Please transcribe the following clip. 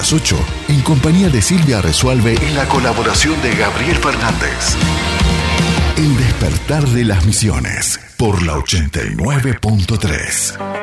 las 8, en compañía de Silvia Resuelve y la colaboración de Gabriel Fernández. El despertar de las misiones por la 89.3.